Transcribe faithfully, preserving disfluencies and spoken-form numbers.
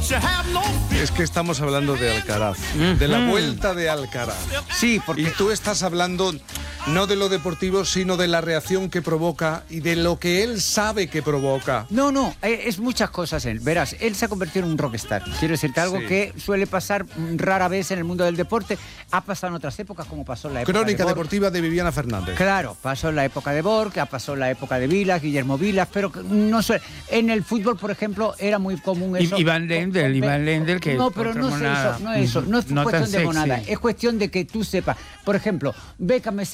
Es que estamos hablando de Alcaraz, de la vuelta de Alcaraz. Sí, porque... Y tú estás hablando no de lo deportivo, sino de la reacción que provoca y de lo que él sabe que provoca. No, no, es muchas cosas él. Verás, él se ha convertido en un rockstar. Quiero decirte algo Sí. que suele pasar rara vez en el mundo del deporte. Ha pasado en otras épocas, como pasó en la época Crónica de Borg. deportiva de Viviana Fernández. Claro, pasó en la época de Borg, ha pasado en la época de Vilas, Guillermo Vilas, pero que no sé. En el fútbol, por ejemplo, era muy común eso. Y Iván Lendl, Iván Lendl, que no, pero no es eso, no es eso, no es no tan cuestión de monada, sexy. es cuestión de que tú sepas. Por ejemplo, Beckham